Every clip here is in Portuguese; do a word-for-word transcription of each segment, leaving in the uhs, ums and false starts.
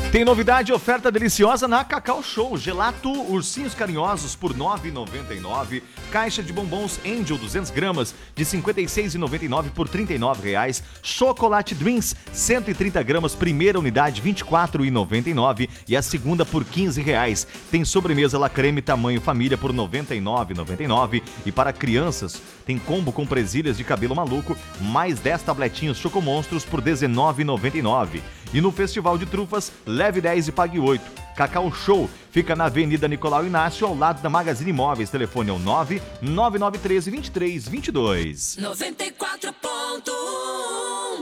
Tem novidade e oferta deliciosa na Cacau Show. Gelato Ursinhos Carinhosos por nove reais e noventa e nove centavos. Caixa de bombons Angel duzentas gramas de cinquenta e seis reais e noventa e nove centavos por trinta e nove reais. Chocolate Dreams cento e trinta gramas, primeira unidade vinte e quatro reais e noventa e nove centavos e a segunda por quinze reais. Tem sobremesa La Creme tamanho família por noventa e nove reais e noventa e nove centavos. E para crianças tem combo com presilhas de cabelo maluco mais dez tabletinhos Chocomonstros por dezenove reais e noventa e nove centavos. E no Festival de Trufas, leve dez e pague oito. Cacau Show fica na Avenida Nicolau Inácio, ao lado da Magazine Imóveis. Telefone é o nove nove nove um três, vinte e três vinte e dois. noventa e quatro ponto um.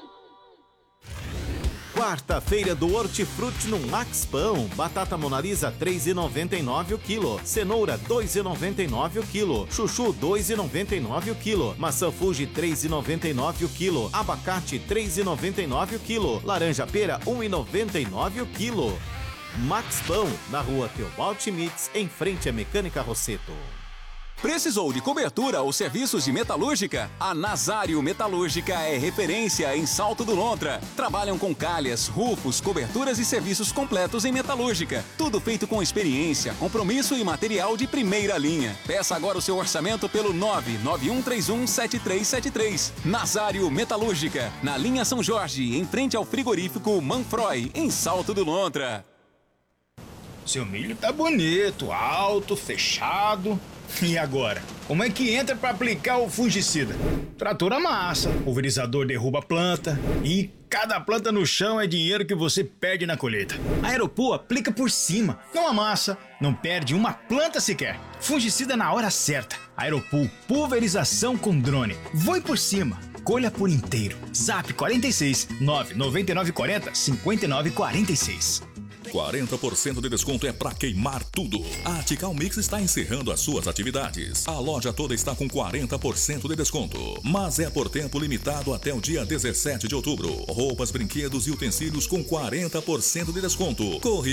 Quarta-feira do Hortifruti no Max Pão. Batata Monalisa três reais e noventa e nove centavos o quilo. Cenoura dois reais e noventa e nove centavos o quilo. Chuchu dois reais e noventa e nove centavos o quilo. Maçã Fuji três reais e noventa e nove centavos o quilo. Abacate três reais e noventa e nove centavos o quilo. Laranja pera um real e noventa e nove centavos o quilo. Max Pão, na rua Teobald Mix, em frente à Mecânica Rosseto. Precisou de cobertura ou serviços de metalúrgica? A Nazário Metalúrgica é referência em Salto do Lontra. Trabalham com calhas, rufos, coberturas e serviços completos em metalúrgica. Tudo feito com experiência, compromisso e material de primeira linha. Peça agora o seu orçamento pelo nove nove um três um sete três sete três. Nazário Metalúrgica, na linha São Jorge, em frente ao frigorífico Manfroy, em Salto do Lontra. Seu milho tá bonito, alto, fechado. E agora? Como é que entra para aplicar o fungicida? Trator amassa, pulverizador derruba a planta e cada planta no chão é dinheiro que você perde na colheita. A Aeropool aplica por cima, não amassa, não perde uma planta sequer. Fungicida na hora certa. Aeropool, pulverização com drone. Voe por cima, colha por inteiro. Zap quarenta e seis, nove nove nove quatro zero, cinco nove quatro seis. quarenta por cento de desconto é pra queimar tudo. A Tical Mix está encerrando as suas atividades. A loja toda está com quarenta por cento de desconto, mas é por tempo limitado até o dia dezessete de outubro. Roupas, brinquedos e utensílios com quarenta por cento de desconto. Corre